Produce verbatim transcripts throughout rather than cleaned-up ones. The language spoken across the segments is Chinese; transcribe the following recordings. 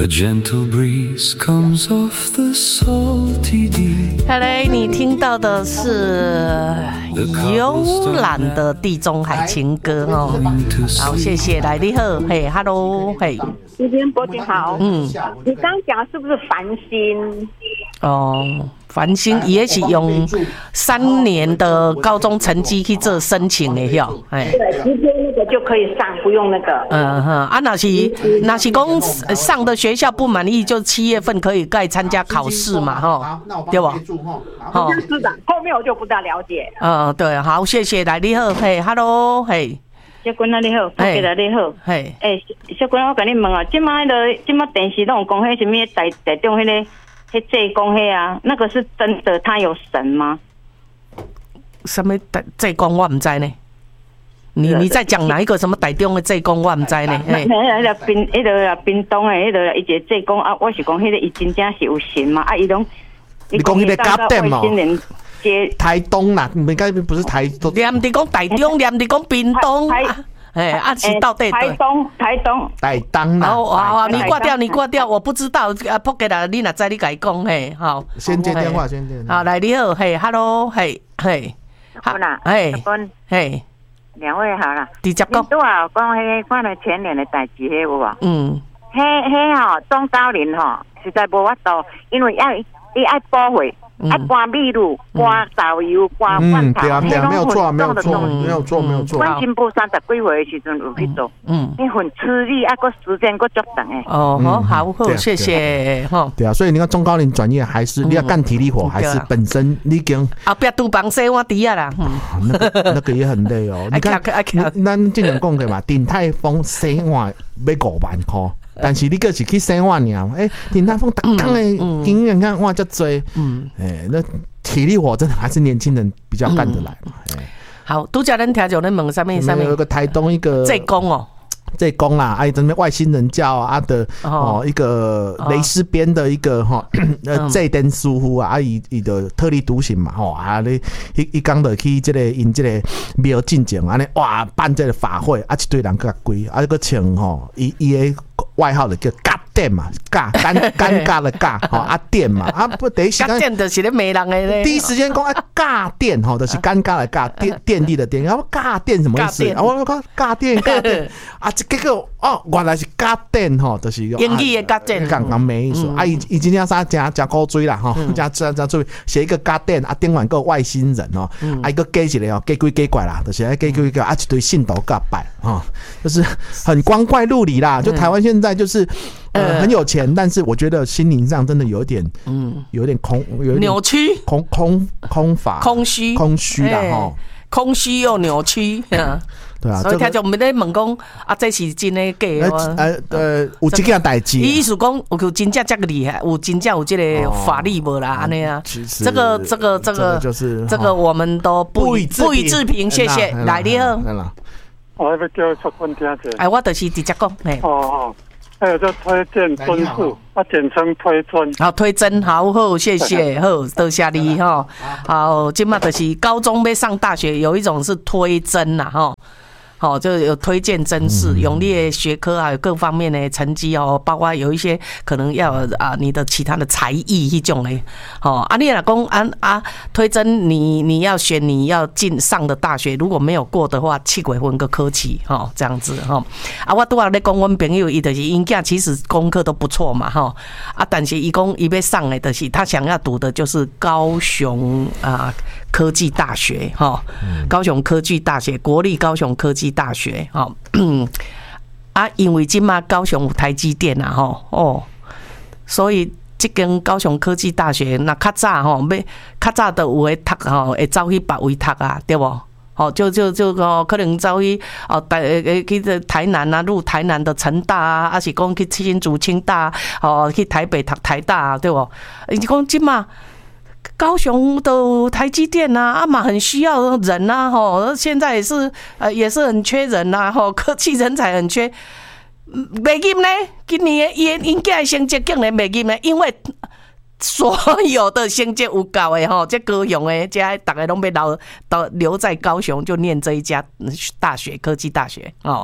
A gentle breeze comes off the salty deep。 看来你听到的是慵懒的地中海情歌哦。好，谢谢，来你好，嘿 ，Hello， 嘿， 今天波姐好， 嗯， 你刚讲是不是繁星？ 哦，繁星也是用三年的高中成绩去做申请的哟，哎， 对，直接那个就可以上，不用那个。 嗯哼，啊，那是那是讲上的学校不满意，就七月份可以再参加考试嘛，哈，对吧？ 好像是的，后面我就不大了解。 嗯，对，好，谢谢，来你好，嘿 ，Hello， 嘿。 小君啊，你好，大家你好。 嘿， 诶，小君，我跟你问啊，今麦的今麦电视都有讲迄什么台台中迄、那个。迄济公迄啊，那个是真的，他有神吗？ 什么济公我唔知呢？你你在讲哪一个什么台中的济公我唔知呢？ 迄迄个滨迄个滨东的迄个一个济公啊，我是讲迄个伊真正是有神嘛？啊，伊拢你讲迄个假店嘛？台东啦，应该不是台东。 念伫讲台中，念伫讲滨东。哎，啊是到底台东，台东， 台东啦。 好，好，你挂掉，你挂掉，我不知道啊，扑给啦，你若知你家讲嘿，好。 先接电话，先接。 好，来你好，嘿 ，Hello， 嘿，嘿。 好啦， 嘿， 嘿，两位好啦。 直接讲。 拄啊，讲迄看了前年的代志，迄有无？ 嗯。 迄迄吼，中高龄吼，实在无法度，因为要伊爱保卫。爱搬米路、搬豆油、搬罐头， 对啊，对啊，没有错，没有错，没有错，没有错。 关心部三十几岁的时阵有去做，嗯，那份吃力啊，个时间个足长诶。 哦，好，好，好，谢谢，哈。 对啊，所以你看中高龄转业还是你要干体力活，还是本身你跟后壁厨房洗碗底啊啦， 那个那个也很累哦。你看，咱经常讲的嘛，鼎泰丰洗碗要五万块。但是你个是去洗碗尔，哎，鼎泰丰打工的经验看哇，就追，嗯，哎，那体力活真的还是年轻人比较干得来嘛。哎， 好，拄则咱听着咱问啥物啥物， 有个台东一个济公哦。 这公啦，哎，这边外星人教啊的哦，一个蕾丝边的一个哈，呃，这灯师傅啊，伊伊的特立独行嘛，吼啊，你一一讲的去这个因这个庙进前，安尼哇办这个法会，啊一堆人甲跪，啊个请吼，伊伊的外号就叫尬店嘛，尬尴尴尬的尬，吼啊店嘛，啊不第一时间， 尬店就是咧骂人的咧， 第一时间讲啊尬店吼，就是尴尬的尬，电电力的电，然后尬店什么意思？啊我讲尬店尬店啊。结果哦，原来是家电吼，就是英语的家电， 刚刚没意思啊！伊伊今天啥加加高追啦哈，加加加追写一个家电啊，电玩个外星人哦，啊一个加起来哦，加鬼加怪啦，就是加鬼加啊一堆信徒甲拜哈，就是很光怪陆离啦。就台湾现在就是呃很有钱，但是我觉得心灵上真的有点嗯，有点空，有点扭曲， 空空空乏， 空虚， 空虚啦哈， 空虚又扭曲。 对啊， 所以听就毋免咧问讲啊，这是真诶假哦？ 呃呃，有这件代志。 意思讲有真正这个厉害，有真正有这个法力无啦？安尼啊，这个这个这个就是这个我们都不予不予置评。谢谢，来你好。 我要叫出分听者。 哎，我就是直接讲，嘿。 哦哦。还有叫推荐尊数，啊，简称推尊。 好，推尊，好好，谢谢，好，多谢你哈。好，今嘛就是高中要上大学，有一种是推甄啦，哈。好，就有推荐甄试，有你的学科啊，有各方面的成绩哦，包括有一些可能要啊你的其他的才艺一种嘞。好，啊你老公啊啊推甄你你要选你要进上的大学，如果没有过的话，七鬼分个科期哈，这样子哈。啊，我拄仔咧讲，阮朋友伊就是因囝其实功课都不错嘛哈，啊，但是伊讲伊要上的就是他想要读的就是高雄啊科技大学哈，高雄科技大学，国立高雄科技大学哈，啊，因为今嘛高雄有台积电啊吼哦，所以这间高雄科技大学那较早吼，要较早都有诶读吼，会走去别位读啊，对不？哦，就就就哦，可能走去哦台诶去台南啊，入台南的成大啊，还是讲去新竹清大哦，去台北读台大啊，对不？你讲今嘛？高雄的台积电啊，啊嘛很需要人呐、啊，吼，现在也是呃也是很缺人呐、啊，吼，科技人才很缺。袂入呢，今年因因囝成绩竟然袂入呢，因为所有的成绩有够的吼，这高雄的，这大家拢要留到留在高雄，就念这一家大学科技大学哦。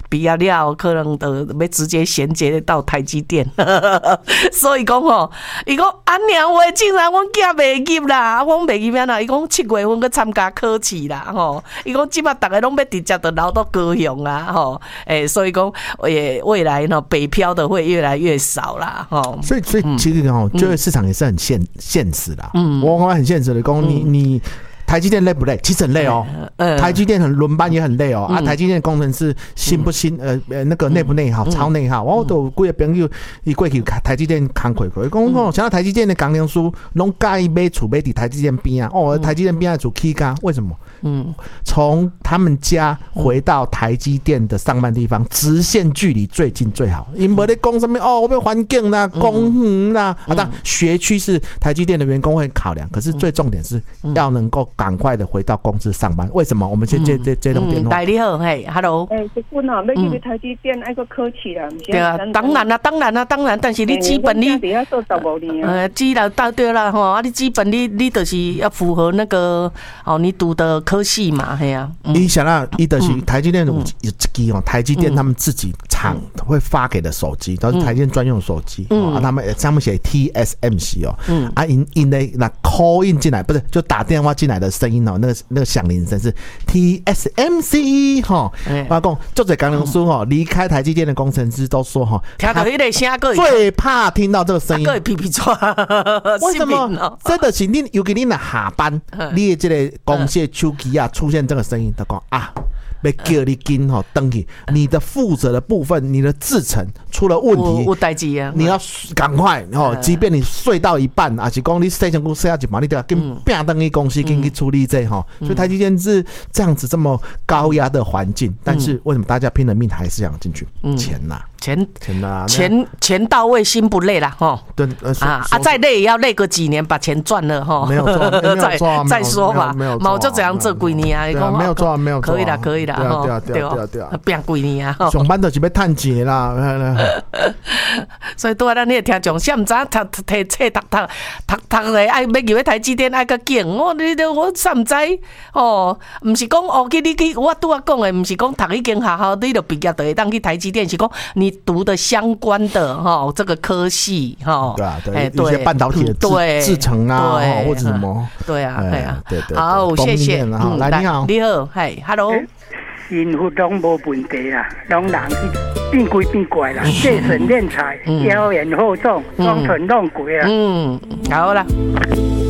毕业了，可能就要直接衔接到台积电。所以讲吼，伊讲啊娘话，竟然阮囝袂入啦，啊，阮袂入咩啦？伊讲七月份去参加考试啦，吼。伊讲即马逐个拢要直接就留到高雄啊，吼。诶、欸，所以讲也未来呢，北漂的会越来越少啦，吼。 所以，所以其实吼，就业市场也是很现现实啦。嗯，我讲很现实的，讲你你。台积电累不累？其实很累哦。呃、台积电很轮班也很累哦。嗯、啊，台积电工程师新不新？呃呃，那个内不内好，嗯、超内好。我都几个朋友伊过去台积电工课过，伊讲哦，像台积电的工程师拢介意买厝买伫台积电边啊。哦，台积电边啊住起家，为什么？嗯，从他们家回到台积电的上班地方，直线距离最近最好。因无咧讲什么哦，我要环境啦、公园啦，啊，当然学区是台积电的员工会考量，可是最重点是要能够赶快的回到公司上班。为什么？我们先接接接通电话。 大你好，嘿 ，Hello。 诶，结婚啊，要去台积电爱个考试啦， 对啊，当然啦，当然啦，当然，但是你基本你呃，基了到对啦吼，啊，你基本你你就是要符合那个哦，你读的科系嘛，嘿啊。 你想到伊就是台积电有有一支哦，台积电他们自己厂会发给的手机，都是台积电专用手机，啊，他们上面写 T S M C 哦，啊，因因的那 call in 进来，不是就打电话进来的声音哦，那个那个响铃声是 T S M C 哈。我讲，就这工程师哈，离开台积电的工程师都说哈， 听到迄个声个最怕听到这个声音， 个皮皮抓。 为什么？真的是你，尤其你那下班，你的这个公司的手机啊出现这个声音，他讲啊。被叫你紧吼登去，你的负责的部分，你的制程出了问题， 有代志啊， 你要赶快吼，即便你睡到一半，还是讲你洗身躯洗下一半，你都要跟拼登去公司跟去处理这吼。所以台积电是这样子这么高压的环境，但是为什么大家拼了命还是想进去？钱呐。 钱钱啊， 钱钱到位，心不累啦，哈。 对，呃、 啊啊，再累也要累个几年，把钱赚了哈。 没有赚，再再说吧。 没有， 冇就这样做几年啊？ 对啊，没有赚，没有赚。 可以啦，可以啦。 对啊，对啊，对啊，对啊， 变几年啊？ 上班就是要赚钱啦。 所以拄仔咱迄个听众，先唔知读摕册读读读读咧，爱要入去台积电爱个劲，我你我啥唔知哦？唔是讲哦，去你去我拄仔讲的，唔是讲读一间学校你就毕业就会当去台积电，是讲你读的相关的哈这个科系哈。 对啊，对，一些半导体的制制程啊，或者什么。 对啊，对啊， 对对。 好，谢谢。 嗯，来你好， 你好，嘿 ，Hello。 幸福拢无问题啦，拢人去变鬼变怪啦，借神敛财，妖言惑众，装纯弄鬼啦。 嗯，好啦。